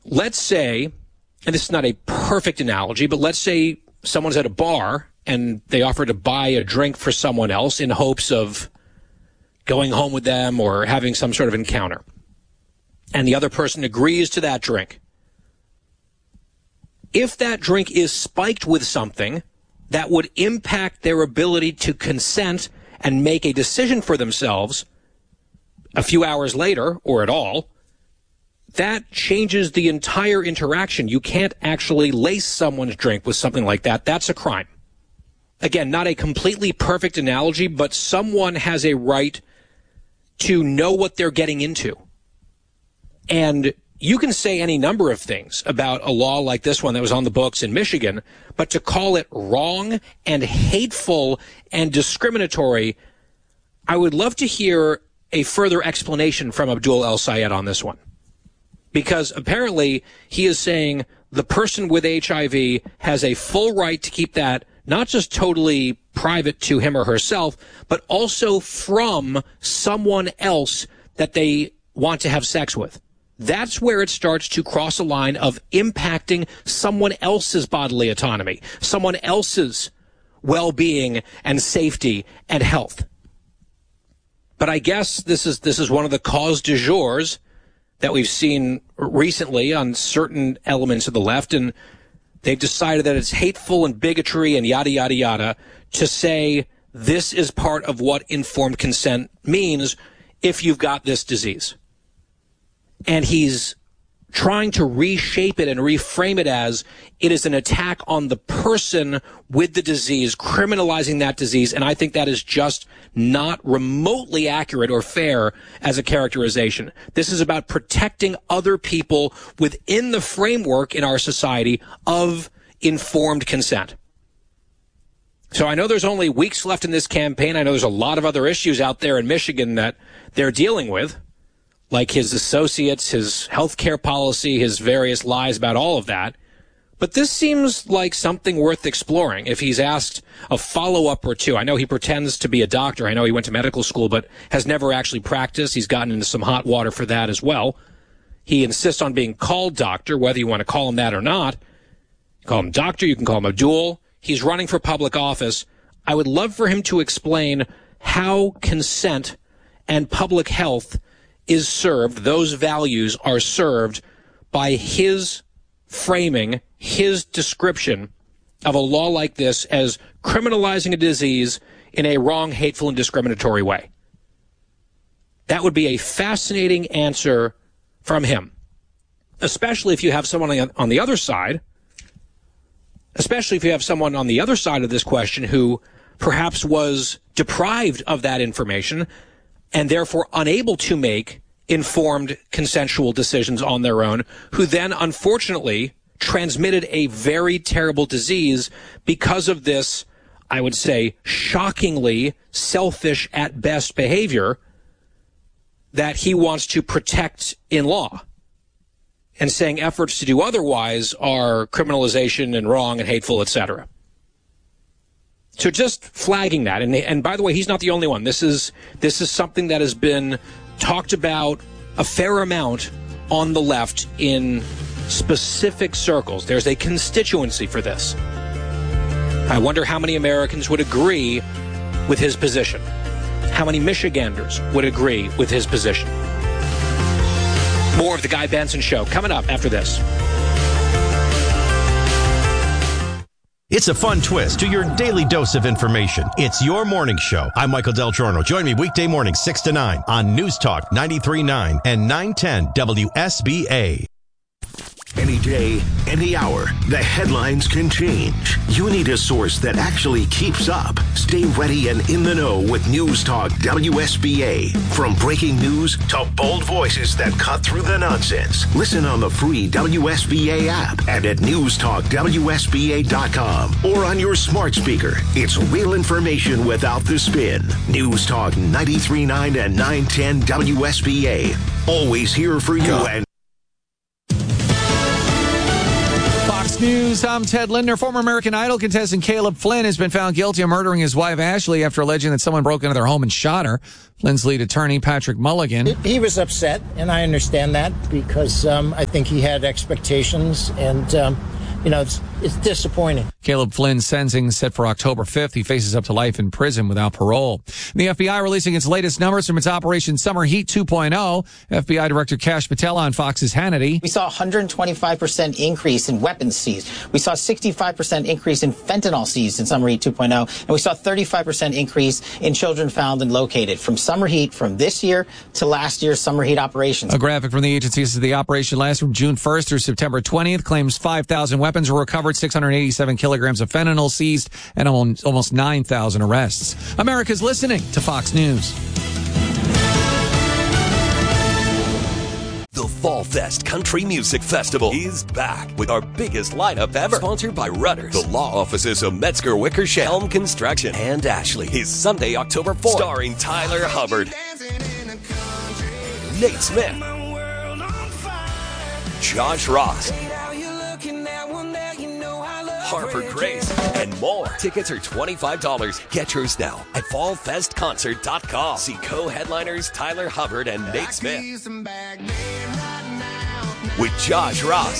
let's say, and this is not a perfect analogy, but let's say someone's at a bar and they offer to buy a drink for someone else in hopes of going home with them or having some sort of encounter. And the other person agrees to that drink. If that drink is spiked with something that would impact their ability to consent and make a decision for themselves a few hours later or at all, that changes the entire interaction. You can't actually lace someone's drink with something like that. That's a crime. Again, not a completely perfect analogy, but someone has a right to know what they're getting into. And you can say any number of things about a law like this one that was on the books in Michigan, but to call it wrong and hateful and discriminatory, I would love to hear a further explanation from Abdul El-Sayed on this one. Because apparently he is saying the person with HIV has a full right to keep that not just totally private to him or herself, but also from someone else that they want to have sex with. That's where it starts to cross a line of impacting someone else's bodily autonomy, someone else's well-being and safety and health. But I guess this is one of the cause du jours that we've seen recently on certain elements of the left, and they've decided that it's hateful and bigotry and yada, yada, yada to say this is part of what informed consent means if you've got this disease. And he's trying to reshape it and reframe it as it is an attack on the person with the disease, criminalizing that disease. And I think that is just not remotely accurate or fair as a characterization. This is about protecting other people within the framework in our society of informed consent. So I know there's only weeks left in this campaign. I know there's a lot of other issues out there in Michigan that they're dealing with, like his associates, his healthcare policy, his various lies about all of that. But this seems like something worth exploring if he's asked a follow-up or two. I know he pretends to be a doctor. I know he went to medical school, but has never actually practiced. He's gotten into some hot water for that as well. He insists on being called doctor, whether you want to call him that or not. You call him doctor, you can call him Abdul. He's running for public office. I would love for him to explain how consent and public health is served, those values are served by his framing, his description of a law like this as criminalizing a disease in a wrong, hateful, and discriminatory way. That would be a fascinating answer from him, especially if you have someone on the other side, especially if you have someone on the other side of this question who perhaps was deprived of that information and therefore unable to make informed consensual decisions on their own, who then unfortunately transmitted a very terrible disease because of this, I would say, shockingly selfish at best behavior that he wants to protect in law, and saying efforts to do otherwise are criminalization and wrong and hateful, etc. So just flagging that. And by the way, he's not the only one. This is something that has been talked about a fair amount on the left in specific circles. There's a constituency for this. I wonder how many Americans would agree with his position. How many Michiganders would agree with his position? More of the Guy Benson Show coming up after this. It's a fun twist to your daily dose of information. It's your morning show. I'm Michael Del Giorno. Join me weekday morning 6 to 9 on News Talk 93.9 and 910 WSBA. Any day, any hour, the headlines can change. You need a source that actually keeps up. Stay ready and in the know with News Talk WSBA. From breaking news to bold voices that cut through the nonsense. Listen on the free WSBA app and at newstalkwsba.com or on your smart speaker. It's real information without the spin. News Talk 93.9 and 910 WSBA. Always here for you and Fox News. News, I'm Ted Lindner. Former American Idol contestant Caleb Flynn has been found guilty of murdering his wife, Ashley, after alleging that someone broke into their home and shot her. Flynn's lead attorney, Patrick Mulligan. He was upset, and I understand that because I think he had expectations, and it's disappointing. Caleb Flynn's sentencing set for October 5th. He faces up to life in prison without parole. The FBI releasing its latest numbers from its Operation Summer Heat 2.0. FBI Director Kash Patel on Fox's Hannity. We saw a 125% increase in weapons seized. We saw a 65% increase in fentanyl seized in Summer Heat 2.0. And we saw a 35% increase in children found and located from Summer Heat from this year to last year's Summer Heat operations. A graphic from the agency says the operation lasts from June 1st through September 20th. Claims 5,000 weapons were recovered, 687 kilograms of fentanyl seized, and almost 9,000 arrests. America's listening to Fox News. The Fall Fest Country Music Festival is back with our biggest lineup ever. Sponsored by Rudders, the law offices of Metzger Wickersham, Helm Construction, and Ashley. Is Sunday, October 4th. Starring Tyler Hubbard, Nate Smith, Josh Ross, Harper Grace, and more. Tickets are $25. Get yours now at fallfestconcert.com. See co-headliners Tyler Hubbard and Nate Smith with Josh Ross,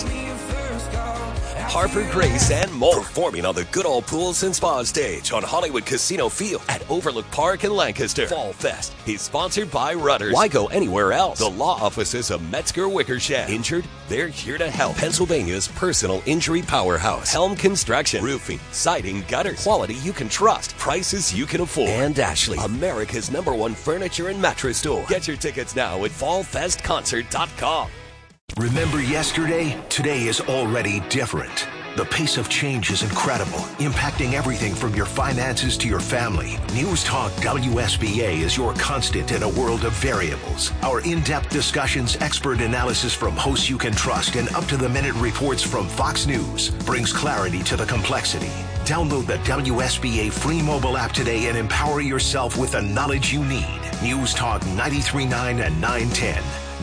Harper Grace, and more. Performing on the Good Old Pools and Spa stage on Hollywood Casino Field at Overlook Park in Lancaster. Fall Fest is sponsored by Rudders. Why go anywhere else? The law offices of Metzger Wickersham. Injured? They're here to help. Pennsylvania's personal injury powerhouse. Helm Construction. Roofing, siding, gutters. Quality you can trust. Prices you can afford. And Ashley, America's #1 furniture and mattress store. Get your tickets now at fallfestconcert.com. Remember yesterday? Today is already different. The pace of change is incredible, impacting everything from your finances to your family. News Talk WSBA is your constant in a world of variables. Our in-depth discussions, expert analysis from hosts you can trust, and up-to-the-minute reports from Fox News brings clarity to the complexity. Download the WSBA free mobile app today and empower yourself with the knowledge you need. News Talk 93.9 and 910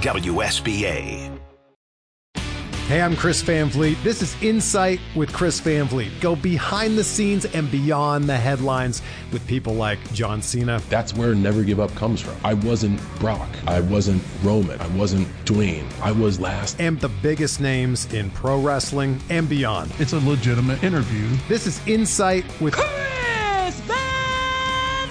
WSBA. Hey, I'm Chris Van Vliet. This is Insight with Chris Van Vliet. Go behind the scenes and beyond the headlines with people like John Cena. That's where Never Give Up comes from. I wasn't Brock. I wasn't Roman. I wasn't Dwayne. I was last. And the biggest names in pro wrestling and beyond. It's a legitimate interview. This is Insight with Chris Van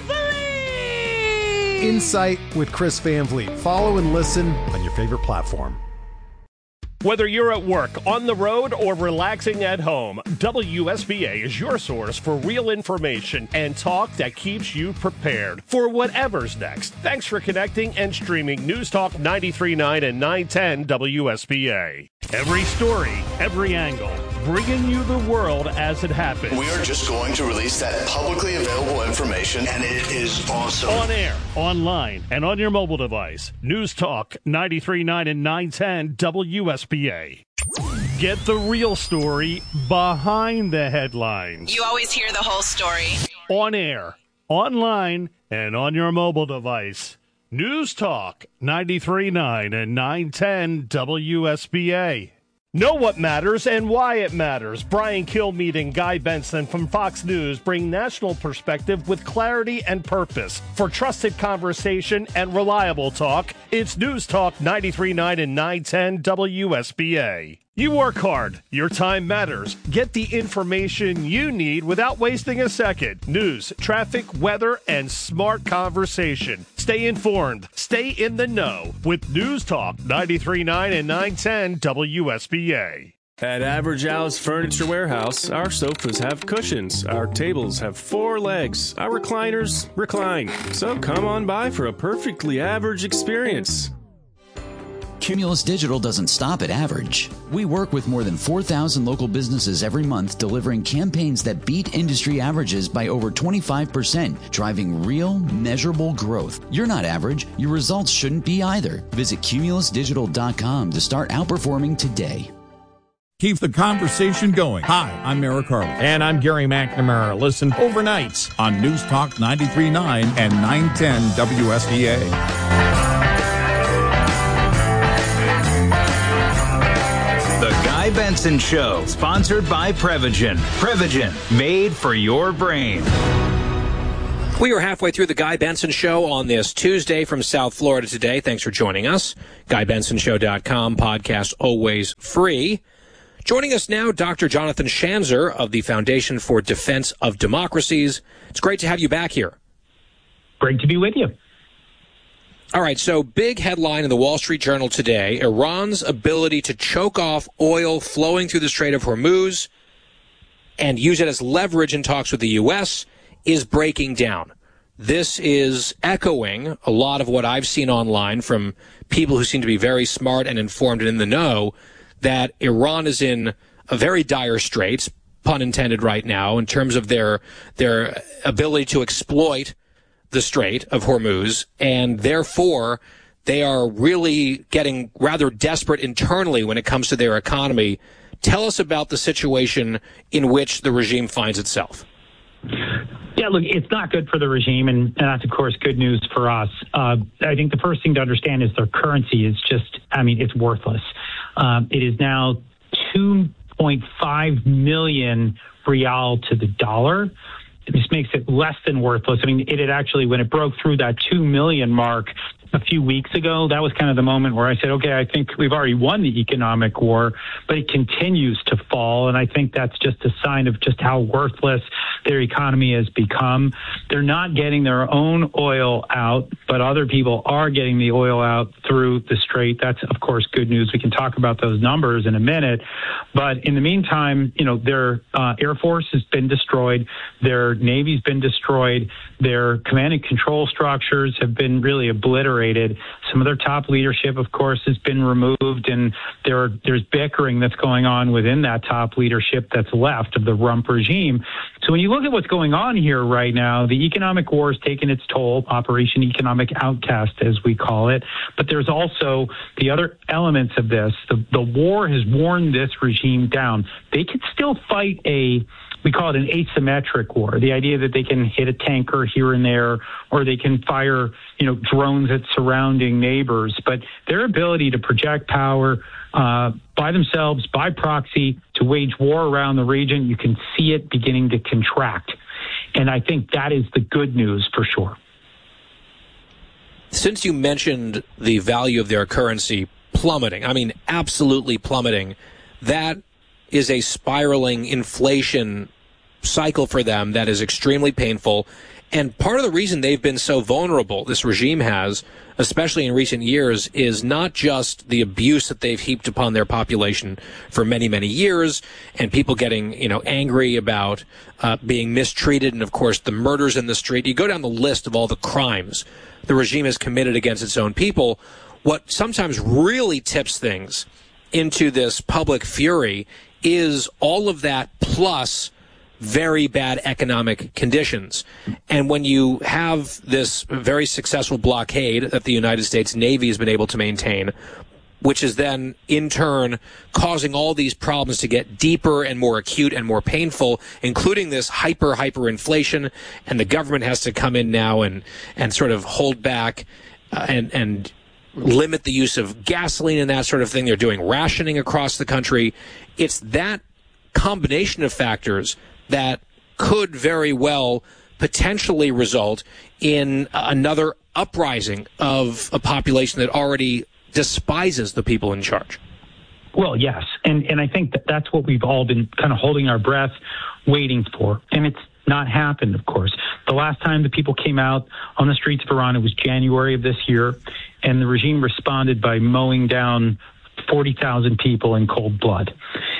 Vliet. Insight with Chris Van Vliet. Follow and listen on your favorite platform. Whether you're at work, on the road, or relaxing at home, WSBA is your source for real information and talk that keeps you prepared for whatever's next. Thanks for connecting and streaming News Talk 93.9 and 910 WSBA. Every story, every angle, bringing you the world as it happens. We are just going to release that publicly available information, and it is awesome. On air, online, and on your mobile device. News Talk 93.9 and 910 WSBA. Get the real story behind the headlines. You always hear the whole story. On air, online, and on your mobile device. News Talk 93.9 and 910 WSBA. Know what matters and why it matters. Brian Kilmeade and Guy Benson from Fox News bring national perspective with clarity and purpose. For trusted conversation and reliable talk, it's News Talk 93.9 and 910 WSBA. You work hard. Your time matters. Get the information you need without wasting a second. News, traffic, weather, and smart conversation. Stay informed. Stay in the know with News Talk 93.9 and 910 WSBA. At Average Al's Furniture Warehouse, our sofas have cushions, our tables have 4 legs, our recliners recline. So come on by for a perfectly average experience. Cumulus Digital doesn't stop at average. We work with more than 4,000 local businesses every month, delivering campaigns that beat industry averages by over 25%, driving real, measurable growth. You're not average. Your results shouldn't be either. Visit cumulusdigital.com to start outperforming today. Keep the conversation going. Hi, I'm Mara Carlin. And I'm Gary McNamara. Listen overnights on News Talk 93.9 and 910 WSBA. The Guy Benson Show, sponsored by Prevagen. Prevagen, made for your brain. We are halfway through the Guy Benson Show on this Tuesday from South Florida today. Thanks for joining us. GuyBensonShow.com, podcast always free. Joining us now, Dr. Jonathan Schanzer of the Foundation for Defense of Democracies. It's great to have you back here. Great to be with you. All right, so big headline in the Wall Street Journal today, Iran's ability to choke off oil flowing through the Strait of Hormuz and use it as leverage in talks with the U.S. is breaking down. This is echoing a lot of what I've seen online from people who seem to be very smart and informed and in the know, that Iran is in a very dire straits, pun intended right now, in terms of their ability to exploit the Strait of Hormuz, and therefore they are really getting rather desperate internally when it comes to their economy. Tell us about the situation in which the regime finds itself. Yeah, look, it's not good for the regime, and that's, of course, good news for us. I think the first thing to understand is their currency is just, it's worthless. It is now 2.5 million rial to the dollar. This makes it less than worthless. It had actually, when it broke through that 2 million mark a few weeks ago, that was kind of the moment where I said, okay, I think we've already won the economic war, but it continues to fall. And I think that's just a sign of just how worthless their economy has become. They're not getting their own oil out, but other people are getting the oil out through the Strait. That's, of course, good news. We can talk about those numbers in a minute. But in the meantime, their Air Force has been destroyed. Their Navy's been destroyed. Their command and control structures have been really obliterated. Some of their top leadership, of course, has been removed, and there's bickering that's going on within that top leadership that's left of the Rump regime. So when you look at what's going on here right now, the economic war has taken its toll, Operation Economic Outcast, as we call it. But there's also the other elements of this. The war has worn this regime down. They can still fight we call it an asymmetric war, the idea that they can hit a tanker here and there, or they can fire, drones at surrounding neighbors. But their ability to project power by themselves, by proxy, to wage war around the region, you can see it beginning to contract. And I think that is the good news for sure. Since you mentioned the value of their currency plummeting, absolutely plummeting, that is a spiraling inflation cycle for them that is extremely painful. And part of the reason they've been so vulnerable, this regime has, especially in recent years, is not just the abuse that they've heaped upon their population for many, many years, and people getting, angry about being mistreated, and of course the murders in the street. You go down the list of all the crimes the regime has committed against its own people. What sometimes really tips things into this public fury is all of that plus very bad economic conditions. And when you have this very successful blockade that the United States Navy has been able to maintain, which is then in turn causing all these problems to get deeper and more acute and more painful, including this hyperinflation, and the government has to come in now and sort of hold back and limit the use of gasoline and that sort of thing. They're doing rationing across the country. It's that combination of factors that could very well potentially result in another uprising of a population that already despises the people in charge. Well, yes. And I think that's what we've all been kind of holding our breath, waiting for. And it's not happened, of course. The last time the people came out on the streets of Iran, it was January of this year, and the regime responded by mowing down 40,000 people in cold blood.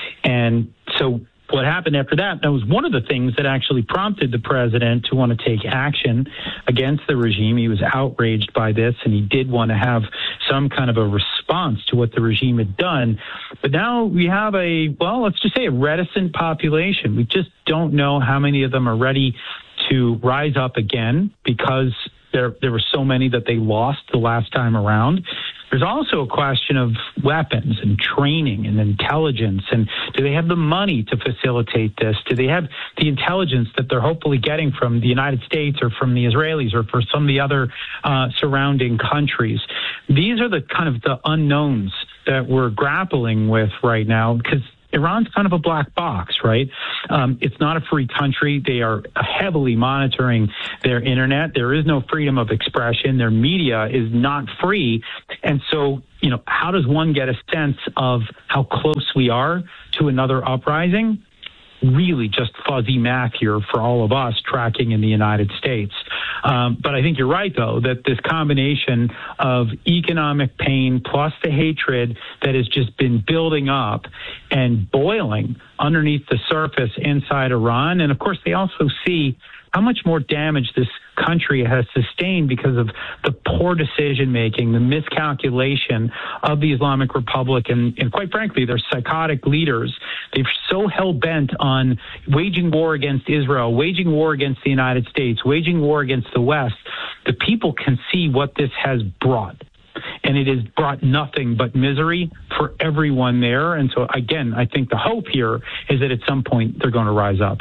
And so what happened after that was one of the things that actually prompted the president to want to take action against the regime. He was outraged by this, and he did want to have some kind of a response to what the regime had done. But now we have let's just say a reticent population. We just don't know how many of them are ready to rise up again, because there were so many that they lost the last time around. There's also a question of weapons and training and intelligence. And do they have the money to facilitate this? Do they have the intelligence that they're hopefully getting from the United States or from the Israelis or from some of the other surrounding countries? These are the kind of the unknowns that we're grappling with right now, because Iran's kind of a black box, right? It's not a free country. They are heavily monitoring their internet. There is no freedom of expression. Their media is not free. And so, how does one get a sense of how close we are to another uprising? Really just fuzzy math here for all of us tracking in the United States. But I think you're right, though, that this combination of economic pain plus the hatred that has just been building up and boiling underneath the surface inside Iran. And of course, they also see how much more damage this country has sustained because of the poor decision-making, the miscalculation of the Islamic Republic, and quite frankly, their psychotic leaders. They're so hell-bent on waging war against Israel, waging war against the United States, waging war against the West. The people can see what this has brought. And it has brought nothing but misery for everyone there. And so, again, I think the hope here is that at some point they're going to rise up.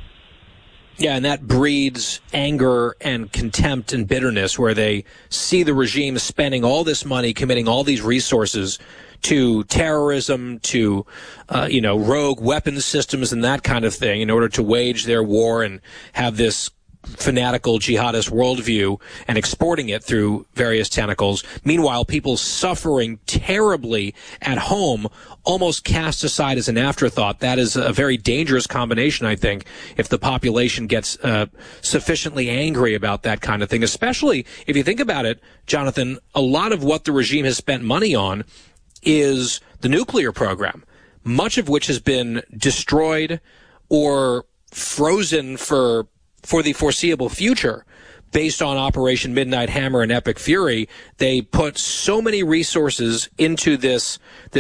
Yeah, and that breeds anger and contempt and bitterness where they see the regime spending all this money, committing all these resources to terrorism, to, rogue weapons systems and that kind of thing in order to wage their war and have this fanatical jihadist worldview and exporting it through various tentacles. Meanwhile, people suffering terribly at home almost cast aside as an afterthought. That is a very dangerous combination, I think, if the population gets sufficiently angry about that kind of thing, especially if you think about it, Jonathan, a lot of what the regime has spent money on is the nuclear program, much of which has been destroyed or frozen for the foreseeable future based on Operation Midnight Hammer and Epic Fury. They put so many resources into this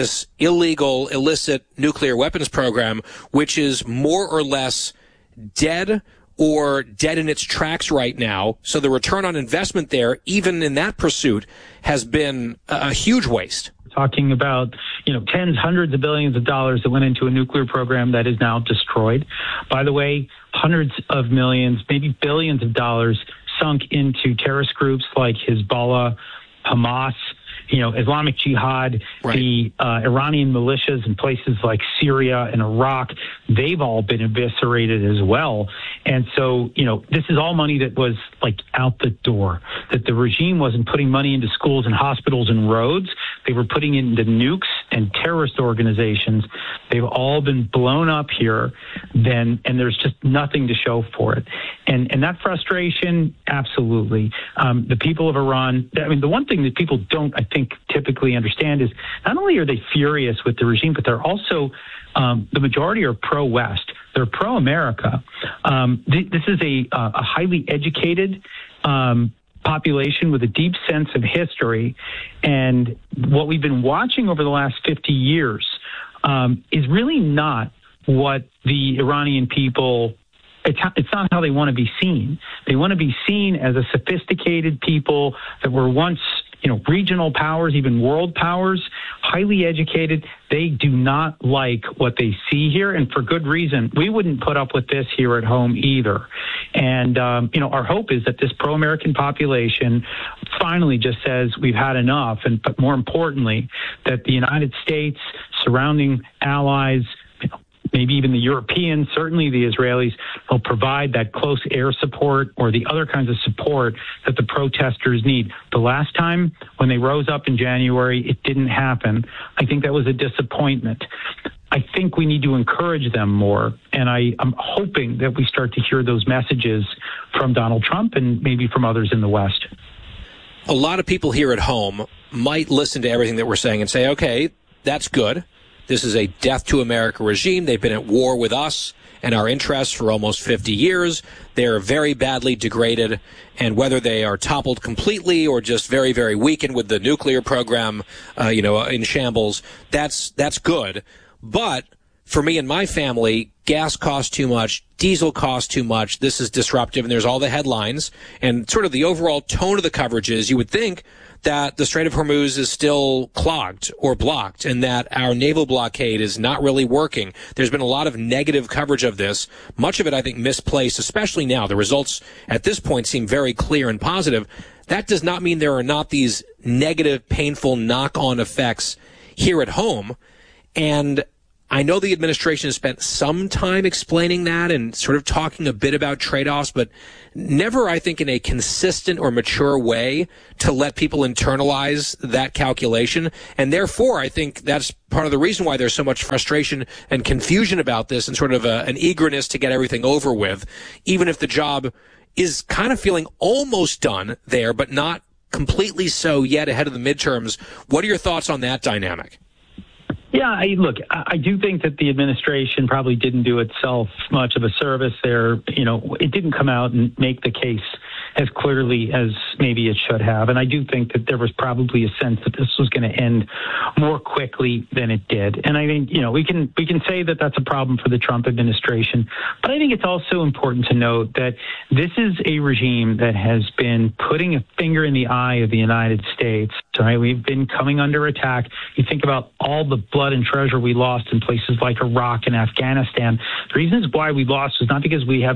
illegal, illicit nuclear weapons program, which is more or less dead or dead in its tracks right now. So the return on investment there, even in that pursuit, has been a huge waste. Talking about, tens, hundreds of billions of dollars that went into a nuclear program that is now destroyed. By the way, hundreds of millions, maybe billions of dollars sunk into terrorist groups like Hezbollah, Hamas, Islamic Jihad, right. The Iranian militias in places like Syria and Iraq, they've all been eviscerated as well. And so, this is all money that was out the door, that the regime wasn't putting money into schools and hospitals and roads. They were putting it into nukes and terrorist organizations. They've all been blown up here, and there's just nothing to show for it. And that frustration, absolutely. The people of Iran, the one thing that people don't, I think, typically understand is not only are they furious with the regime, but they're also, the majority are pro-West. They're pro-America. This is a highly educated population with a deep sense of history. And what we've been watching over the last 50 years is really not what the Iranian people, it's not how they want to be seen. They want to be seen as a sophisticated people that were once, regional powers, even world powers, highly educated. They do not like what they see here, and for good reason. We wouldn't put up with this here at home either. And, our hope is that this pro-American population finally just says we've had enough, but more importantly, that the United States, surrounding allies, maybe even the Europeans, certainly the Israelis, will provide that close air support or the other kinds of support that the protesters need. The last time when they rose up in January, it didn't happen. I think that was a disappointment. I think we need to encourage them more, and I'm hoping that we start to hear those messages from Donald Trump and maybe from others in the West. A lot of people here at home might listen to everything that we're saying and say, okay, that's good. This is a death to America regime. They've been at war with us and our interests for almost 50 years. They're very badly degraded. And whether they are toppled completely or just very, very weakened with the nuclear program, in shambles, that's good. But for me and my family, gas costs too much, diesel costs too much. This is disruptive. And there's all the headlines and sort of the overall tone of the coverage is you would think that the Strait of Hormuz is still clogged or blocked and that our naval blockade is not really working. There's been a lot of negative coverage of this, much of it, I think, misplaced, especially now. The results at this point seem very clear and positive. That does not mean there are not these negative, painful knock-on effects here at home. And I know the administration has spent some time explaining that and sort of talking a bit about trade-offs, but never, I think, in a consistent or mature way to let people internalize that calculation. And therefore, I think that's part of the reason why there's so much frustration and confusion about this and sort of an eagerness to get everything over with, even if the job is kind of feeling almost done there, but not completely so yet ahead of the midterms. What are your thoughts on that dynamic? Yeah, I do think that the administration probably didn't do itself much of a service there. It didn't come out and make the case as clearly as maybe it should have. And I do think that there was probably a sense that this was going to end more quickly than it did. And I think, we can say that that's a problem for the Trump administration. But I think it's also important to note that this is a regime that has been putting a finger in the eye of the United States. Right? We've been coming under attack. You think about all the blood and treasure we lost in places like Iraq and Afghanistan. The reasons why we lost was not because we have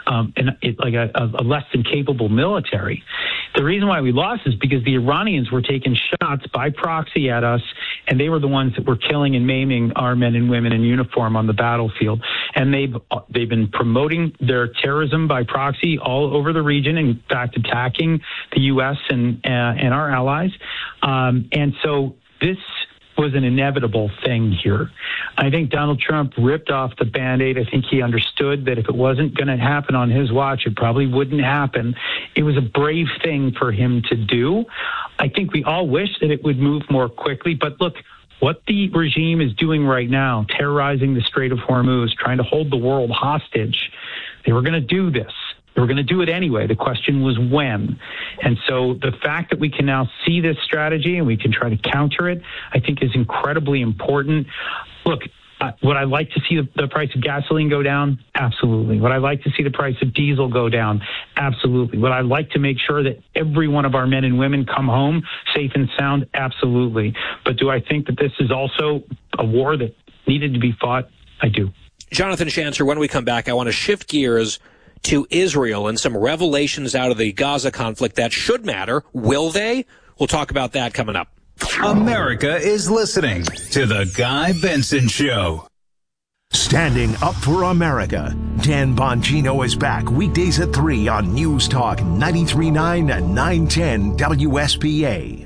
a less than capable military. The reason why we lost is because the Iranians were taking shots by proxy at us, and they were the ones that were killing and maiming our men and women in uniform on the battlefield. And they've been promoting their terrorism by proxy all over the region, in fact, attacking the U.S. and our allies. And so this was an inevitable thing here. I think Donald Trump ripped off the Band-Aid. I think he understood that if it wasn't going to happen on his watch, it probably wouldn't happen. It was a brave thing for him to do. I think we all wish that it would move more quickly. But look, what the regime is doing right now, terrorizing the Strait of Hormuz, trying to hold the world hostage, they were going to do this. They were going to do it anyway. The question was when. And so the fact that we can now see this strategy and we can try to counter it, I think is incredibly important. Look, would I like to see the price of gasoline go down? Absolutely. Would I like to see the price of diesel go down? Absolutely. Would I like to make sure that every one of our men and women come home safe and sound? Absolutely. But do I think that this is also a war that needed to be fought? I do. Jonathan Schanzer, when we come back, I want to shift gears to Israel and some revelations out of the Gaza conflict that should matter. Will they? We'll talk about that coming up. America is listening to The Guy Benson Show. Standing up for America. Dan Bongino is back weekdays at 3 on News Talk 93.9 and 910 WSPA.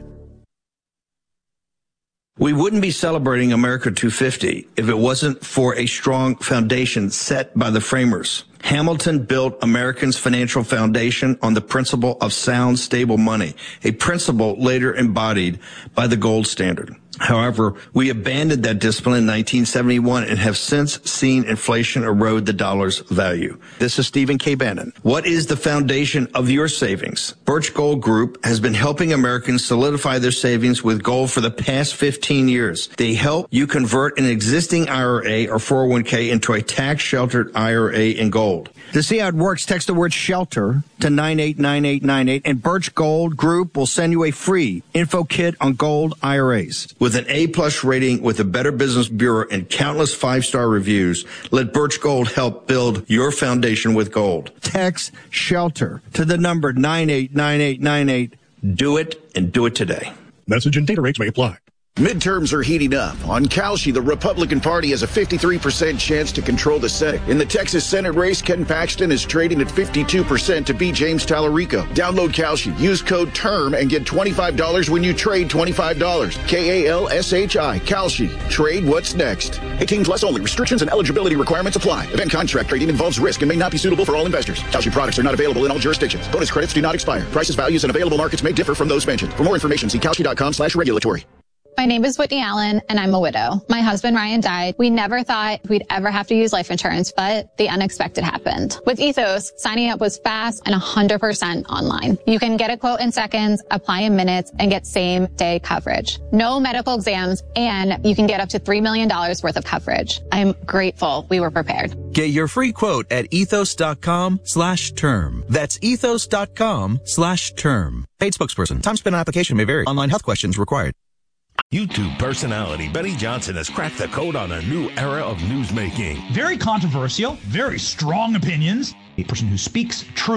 We wouldn't be celebrating America 250 if it wasn't for a strong foundation set by the framers. Hamilton built Americans' financial foundation on the principle of sound, stable money, a principle later embodied by the gold standard. However, we abandoned that discipline in 1971 and have since seen inflation erode the dollar's value. This is Stephen K. Bannon. What is the foundation of your savings? Birch Gold Group has been helping Americans solidify their savings with gold for the past 15 years. They help you convert an existing IRA or 401k into a tax-sheltered IRA in gold. To see how it works, text the word SHELTER to 989898, and Birch Gold Group will send you a free info kit on gold IRAs. With an A-plus rating with the Better Business Bureau and countless 5-star reviews, let Birch Gold help build your foundation with gold. Text SHELTER to the number 989898. Do it, and do it today. Message and data rates may apply. Midterms are heating up. On Kalshi, the Republican Party has a 53% chance to control the Senate. In the Texas Senate race, Ken Paxton is trading at 52% to beat James Tallarico. Download Kalshi, use code TERM, and get $25 when you trade $25. KALSHI, Kalshi. Trade what's next. 18 plus only. Restrictions and eligibility requirements apply. Event contract trading involves risk and may not be suitable for all investors. Kalshi products are not available in all jurisdictions. Bonus credits do not expire. Prices, values, and available markets may differ from those mentioned. For more information, see Kalshi.com/regulatory. My name is Whitney Allen, and I'm a widow. My husband, Ryan, died. We never thought we'd ever have to use life insurance, but the unexpected happened. With Ethos, signing up was fast and 100% online. You can get a quote in seconds, apply in minutes, and get same-day coverage. No medical exams, and you can get up to $3 million worth of coverage. I'm grateful we were prepared. Get your free quote at ethos.com/term. That's ethos.com/term. Paid spokesperson. Time spent on application may vary. Online health questions required. YouTube personality Benny Johnson has cracked the code on a new era of newsmaking. Very controversial, very strong opinions, a person who speaks truth.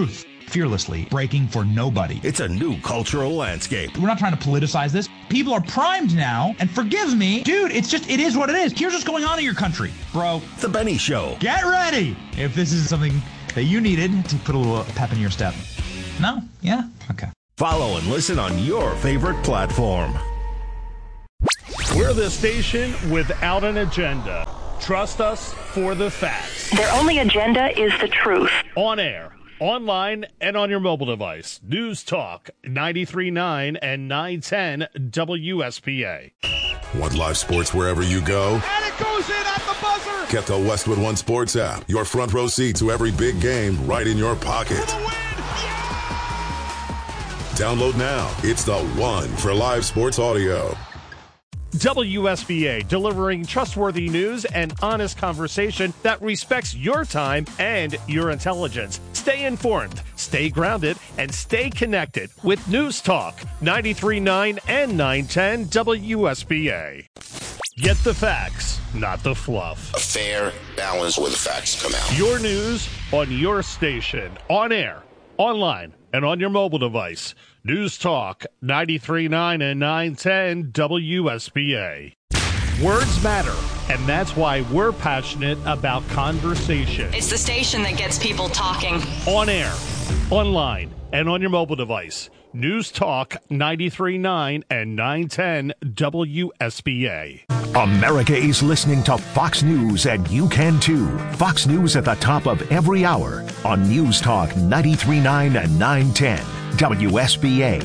fearlessly, breaking for nobody. It's a new cultural landscape. We're not trying to politicize this. People are primed now, and forgive me, dude, it is what it is. Here's what's going on in your country, bro. The Benny Show. Get ready if this is something that you needed to put a little pep in your step. No? Yeah? Okay. Follow and listen on your favorite platform. We're the station without an agenda. Trust us for the facts. Their only agenda is the truth. On air, online, and on your mobile device. News Talk 93.9 and 910 WSPA. Want live sports wherever you go? And it goes in at the buzzer! Get the Westwood One Sports app. Your front row seat to every big game right in your pocket. For the win! Yeah! Download now. It's the one for live sports audio. WSBA, delivering trustworthy news and honest conversation that respects your time and your intelligence. Stay informed, stay grounded, and stay connected with News Talk 93.9 and 910 WSBA. Get the facts, not the fluff. A fair balance where the facts come out. Your news on your station, on air, online, and on your mobile device. News Talk 93.9 and 910 WSBA. Words matter, and that's why we're passionate about conversation. It's the station that gets people talking. On air, online, and on your mobile device. News Talk 93.9 and 910 WSBA. America is listening to Fox News, and you can too. Fox News at the top of every hour on News Talk 93.9 and 910 WSBA.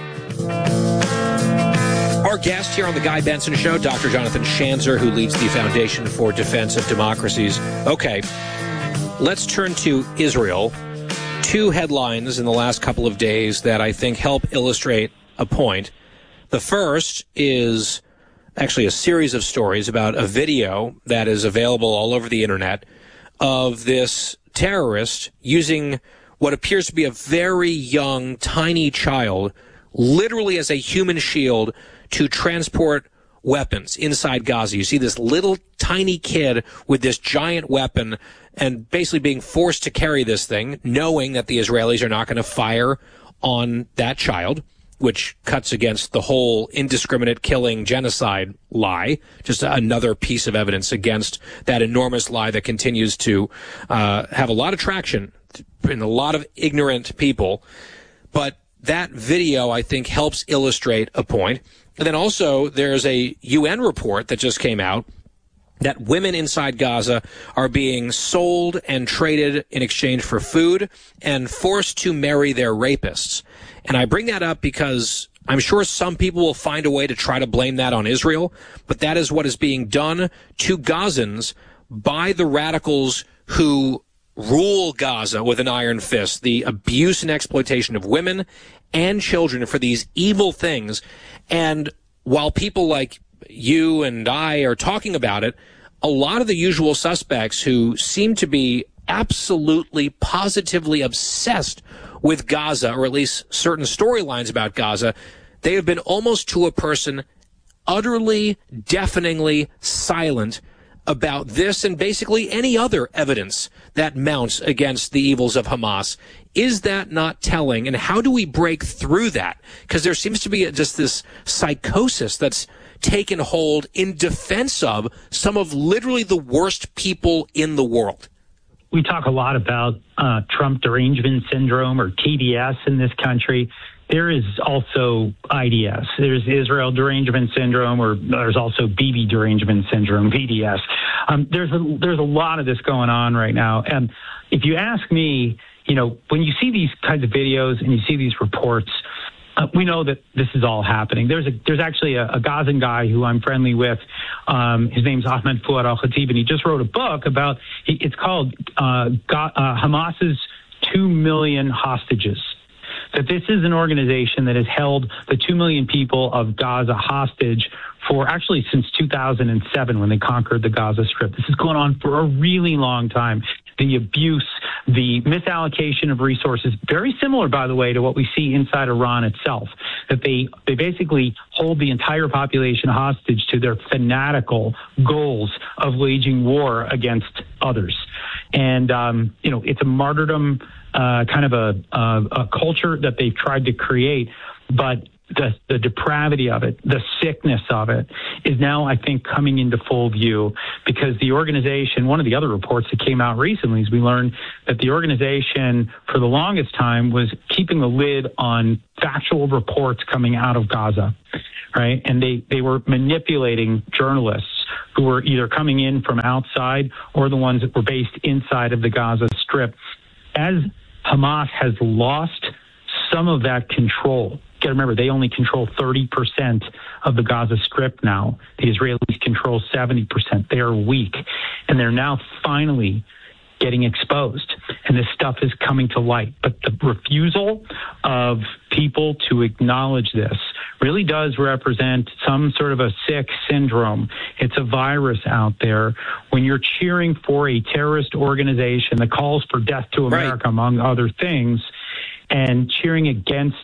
Our guest here on the Guy Benson Show, Dr. Jonathan Schanzer, who leads the Foundation for Defense of Democracies. Okay, let's turn to Israel. Two headlines in the last couple of days that I think help illustrate a point. The first is actually a series of stories about a video that is available all over the internet of this terrorist using what appears to be a very young, tiny child, literally as a human shield to transport weapons inside Gaza. You see this little tiny kid with this giant weapon and basically being forced to carry this thing, knowing that the Israelis are not going to fire on that child, which cuts against the whole indiscriminate killing genocide lie. Just another piece of evidence against that enormous lie that continues to have a lot of traction in a lot of ignorant people. But that video, I think, helps illustrate a point. And then also there's a UN report that just came out that women inside Gaza are being sold and traded in exchange for food and forced to marry their rapists. And I bring that up because I'm sure some people will find a way to try to blame that on Israel, but that is what is being done to Gazans by the radicals who rule Gaza with an iron fist, the abuse and exploitation of women and children for these evil things. And while people like you and I are talking about it, a lot of the usual suspects who seem to be absolutely, positively obsessed with Gaza, or at least certain storylines about Gaza, they have been almost to a person utterly, deafeningly silent about this and basically any other evidence that mounts against the evils of Hamas. Is that not telling? And how do we break through that? Because there seems to be just this psychosis that's taken hold in defense of some of literally the worst people in the world. We talk a lot about Trump derangement syndrome, or TDS, in this country. There is also IDS. There's Israel derangement syndrome, or there's also Bibi derangement syndrome, VDS. There's a lot of this going on right now. And if you ask me, you know, when you see these kinds of videos and you see these reports, we know that this is all happening. There's actually a Gazan guy who I'm friendly with. His name's Ahmed Fouad Al-Khatib, and he just wrote a book about, it's called Hamas's 2 million hostages. That this is an organization that has held the 2 million people of Gaza hostage for actually since 2007, when they conquered the Gaza Strip. This is going on for a really long time. The abuse, the misallocation of resources, very similar, by the way, to what we see inside Iran itself, that they basically hold the entire population hostage to their fanatical goals of waging war against others. And, it's a martyrdom, kind of a culture that they've tried to create. But the depravity of it, the sickness of it, is now, I think, coming into full view, because the organization, one of the other reports that came out recently is we learned that the organization for the longest time was keeping the lid on factual reports coming out of Gaza, right? And they were manipulating journalists who were either coming in from outside or the ones that were based inside of the Gaza Strip. As Hamas has lost some of that control, you got to remember, they only control 30% of the Gaza Strip now. The Israelis control 70%. They are weak, and they're now finally getting exposed, and this stuff is coming to light. But the refusal of people to acknowledge this really does represent some sort of a sick syndrome. It's a virus out there. When you're cheering for a terrorist organization that calls for death to America, among other things, and cheering against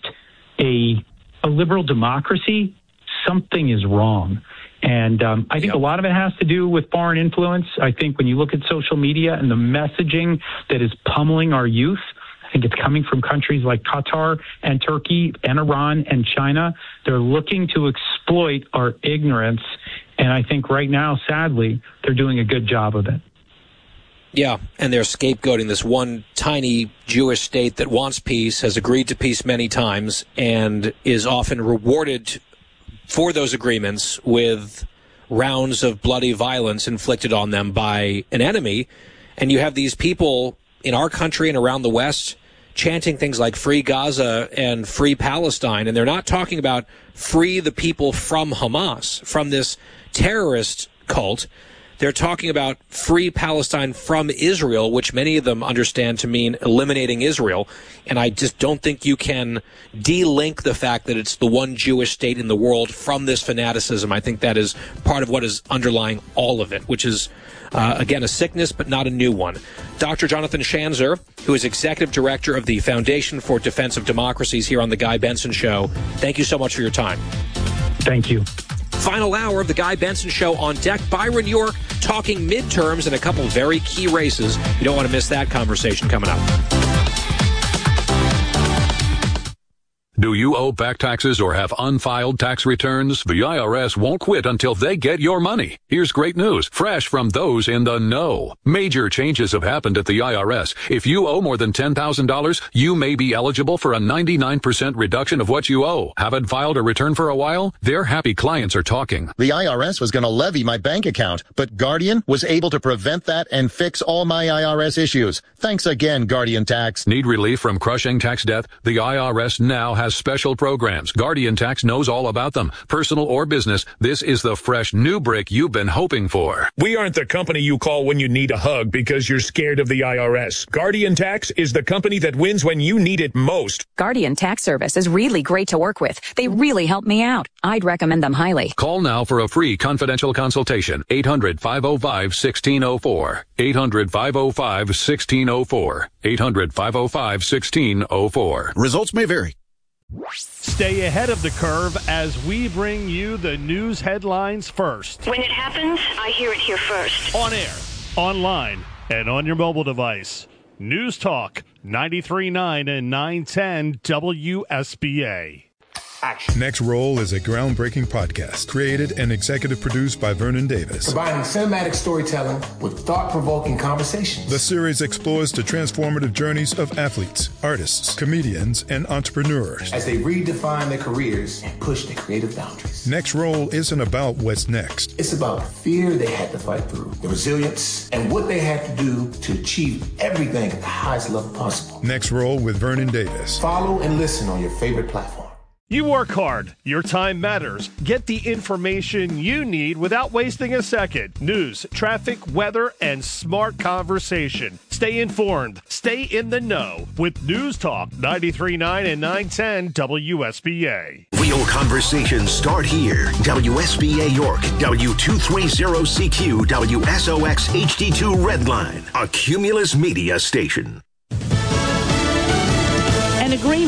a liberal democracy, something is wrong. And I think a lot of it has to do with foreign influence. I think when you look at social media and the messaging that is pummeling our youth, I think it's coming from countries like Qatar and Turkey and Iran and China. They're looking to exploit our ignorance. And I think right now, sadly, they're doing a good job of it. Yeah, and they're scapegoating this one tiny Jewish state that wants peace, has agreed to peace many times, and is often rewarded for those agreements with rounds of bloody violence inflicted on them by an enemy. And you have these people in our country and around the West chanting things like free Gaza and free Palestine. And they're not talking about free the people from Hamas, from this terrorist cult. They're talking about free Palestine from Israel, which many of them understand to mean eliminating Israel. And I just don't think you can de-link the fact that it's the one Jewish state in the world from this fanaticism. I think that is part of what is underlying all of it, which is, again, a sickness, but not a new one. Dr. Jonathan Schanzer, who is executive director of the Foundation for Defense of Democracies here on The Guy Benson Show, thank you so much for your time. Thank you. Final hour of The Guy Benson Show on deck. Byron York talking midterms and a couple very key races. You don't want to miss that conversation coming up. Do you owe back taxes or have unfiled tax returns? The IRS won't quit until they get your money. Here's great news, fresh from those in the know. Major changes have happened at the IRS. If you owe more than $10,000, you may be eligible for a 99% reduction of what you owe. Haven't filed a return for a while? Their happy clients are talking. The IRS was going to levy my bank account, but Guardian was able to prevent that and fix all my IRS issues. Thanks again, Guardian Tax. Need relief from crushing tax debt? The IRS now has special programs. Guardian Tax knows all about them. Personal or business, this is the fresh new brick you've been hoping for. We aren't the company you call when you need a hug because you're scared of the IRS. Guardian Tax is the company that wins when you need it most. Guardian Tax Service is really great to work with. They really help me out. I'd recommend them highly. Call now for a free confidential consultation. 800-505-1604. 800-505-1604. 800-505-1604. Results may vary. Stay ahead of the curve as we bring you the news headlines first. When it happens, I hear it here first. On air, online, and on your mobile device. News Talk 93.9 and 910 WSBA. Action. Next Roll is a groundbreaking podcast created and executive produced by Vernon Davis. Combining cinematic storytelling with thought-provoking conversations. The series explores the transformative journeys of athletes, artists, comedians, and entrepreneurs as they redefine their careers and push their creative boundaries. Next Roll isn't about what's next. It's about the fear they had to fight through, the resilience, and what they had to do to achieve everything at the highest level possible. Next Roll with Vernon Davis. Follow and listen on your favorite platform. You work hard. Your time matters. Get the information you need without wasting a second. News, traffic, weather, and smart conversation. Stay informed. Stay in the know with News Talk 93.9 and 910 WSBA. Real conversations start here. WSBA York, W230CQ, WSOX HD2 Redline, a Cumulus Media station. An agreement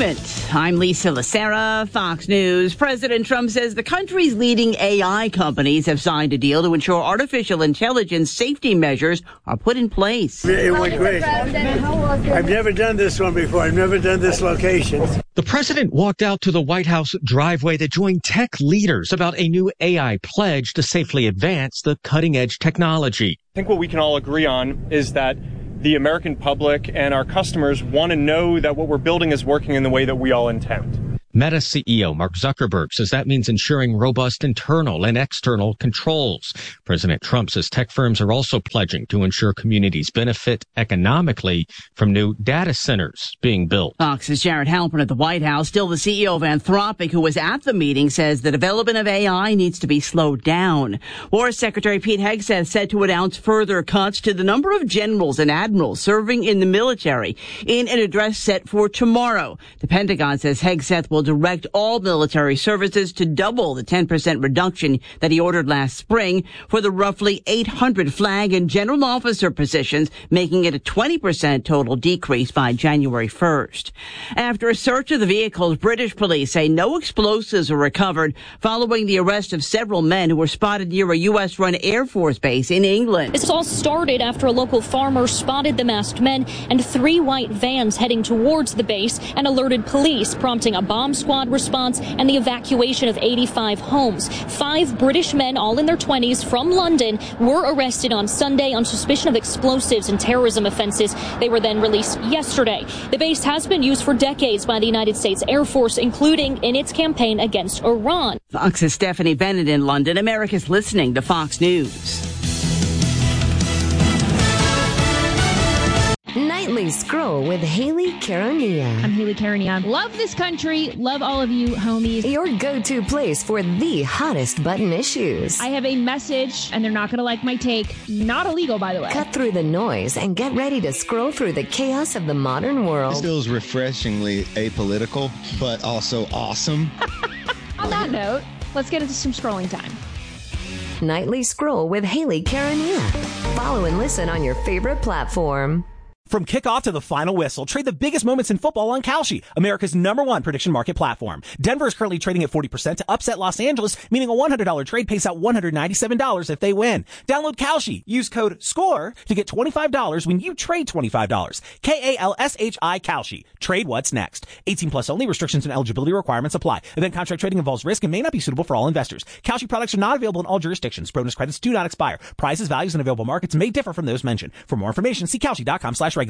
I'm Lisa Lacera, Fox News. President Trump says the country's leading AI companies have signed a deal to ensure artificial intelligence safety measures are put in place. It went great. I've never done this one before. I've never done this location. The president walked out to the White House driveway to join tech leaders about a new AI pledge to safely advance the cutting-edge technology. I think what we can all agree on is that the American public and our customers want to know that what we're building is working in the way that we all intend. Meta CEO Mark Zuckerberg says that means ensuring robust internal and external controls. President Trump says tech firms are also pledging to ensure communities benefit economically from new data centers being built. Fox's Jared Halpern at the White House, still the CEO of Anthropic, who was at the meeting, says the development of AI needs to be slowed down. War Secretary Pete Hegseth said to announce further cuts to the number of generals and admirals serving in the military in an address set for tomorrow. The Pentagon says Hegseth will direct all military services to double the 10% reduction that he ordered last spring for the roughly 800 flag and general officer positions, making it a 20% total decrease by January 1st. After a search of the vehicles, British police say no explosives were recovered following the arrest of several men who were spotted near a U.S.-run Air Force base in England. This all started after a local farmer spotted the masked men and 3 white vans heading towards the base and alerted police, prompting a bomb squad response and the evacuation of 85 homes. 5 British men, all in their 20s, from London, were arrested on Sunday on suspicion of explosives and terrorism offenses. They were then released yesterday. The base has been used for decades by the United States Air Force, including in its campaign against Iran. Fox's Stephanie Bennett in London. America's listening to Fox News. Nightly Scroll with Haley Karania. I'm Haley Karania. Love this country. Love all of you, homies. Your go-to place for the hottest button issues. I have a message, and they're not going to like my take. Not illegal, by the way. Cut through the noise and get ready to scroll through the chaos of the modern world. This feels refreshingly apolitical, but also awesome. On that note, let's get into some scrolling time. Nightly Scroll with Haley Karania. Follow and listen on your favorite platform. From kickoff to the final whistle, trade the biggest moments in football on Kalshi, America's #1 prediction market platform. Denver is currently trading at 40% to upset Los Angeles, meaning a $100 trade pays out $197 if they win. Download Kalshi. Use code SCORE to get $25 when you trade $25. Kalshi Kalshi. Trade what's next. 18 plus only. Restrictions and eligibility requirements apply. Event contract trading involves risk and may not be suitable for all investors. Kalshi products are not available in all jurisdictions. Bonus credits do not expire. Prices, values, and available markets may differ from those mentioned. For more information, see Kalshi.com/regulatory.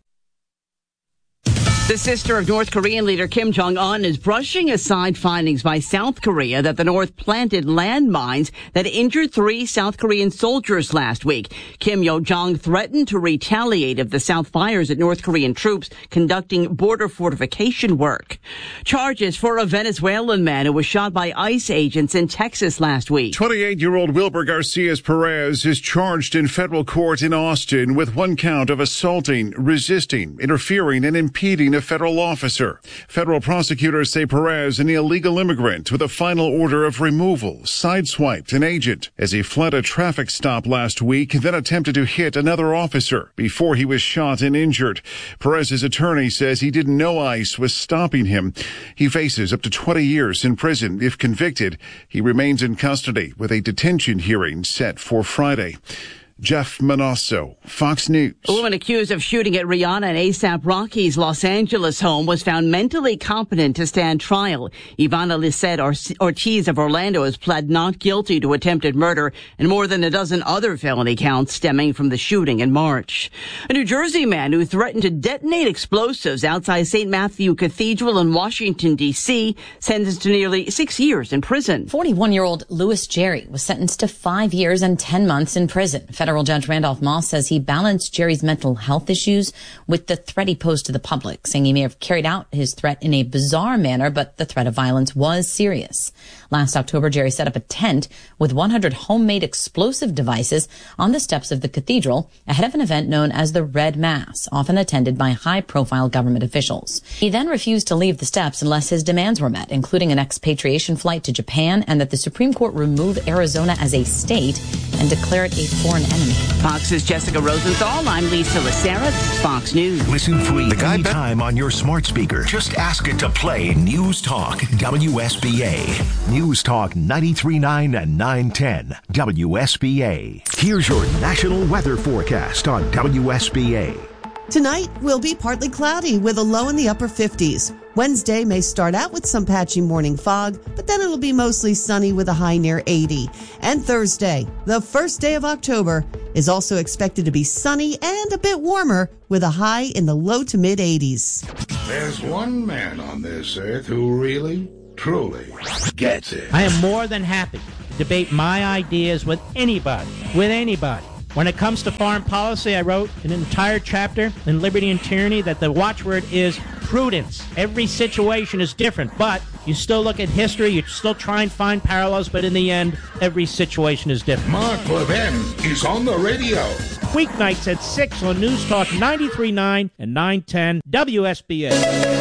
The sister of North Korean leader Kim Jong-un is brushing aside findings by South Korea that the North planted landmines that injured 3 South Korean soldiers last week. Kim Yo-jong threatened to retaliate if the South fires at North Korean troops conducting border fortification work. Charges for a Venezuelan man who was shot by ICE agents in Texas last week. 28-year-old Wilber Garcias Perez is charged in federal court in Austin with 1 count of assaulting, resisting, interfering, and impeding a federal officer. Federal prosecutors say Perez, an illegal immigrant with a final order of removal, sideswiped an agent as he fled a traffic stop last week and then attempted to hit another officer before he was shot and injured. Perez's attorney says he didn't know ICE was stopping him. He faces up to 20 years in prison if convicted. He remains in custody with a detention hearing set for Friday. Jeff Manasso, Fox News. A woman accused of shooting at Rihanna and A$AP Rocky's Los Angeles home was found mentally competent to stand trial. Ivana Lisette Ortiz of Orlando has pled not guilty to attempted murder and more than a dozen other felony counts stemming from the shooting in March. A New Jersey man who threatened to detonate explosives outside St. Matthew Cathedral in Washington, D.C., sentenced to nearly 6 years in prison. 41-year-old Louis Jerry was sentenced to 5 years and 10 months in prison. Federal Judge Randolph Moss says he balanced Jerry's mental health issues with the threat he posed to the public, saying he may have carried out his threat in a bizarre manner, but the threat of violence was serious. Last October, Jerry set up a tent with 100 homemade explosive devices on the steps of the cathedral ahead of an event known as the Red Mass, often attended by high-profile government officials. He then refused to leave the steps unless his demands were met, including an expatriation flight to Japan and that the Supreme Court remove Arizona as a state and declare it a foreign enemy. enemy. Fox's Jessica Rosenthal. I'm Lisa Lacera. This is Fox News. Listen free anytime on your smart speaker. Just ask it to play News Talk WSBA. News Talk 93.9 and 910 WSBA. Here's your national weather forecast on WSBA. Tonight will be partly cloudy with a low in the upper 50s. Wednesday may start out with some patchy morning fog, but then it'll be mostly sunny with a high near 80. And Thursday, the first day of October, is also expected to be sunny and a bit warmer with a high in the low to mid 80s. There's one man on this earth who really, truly gets it. I am more than happy to debate my ideas with anybody. When it comes to foreign policy, I wrote an entire chapter in Liberty and Tyranny that the watchword is prudence. Every situation is different, but you still look at history, you still try and find parallels, but in the end, every situation is different. Mark Levin is on the radio. Weeknights at 6 on News Talk 93.9 and 910 WSBA.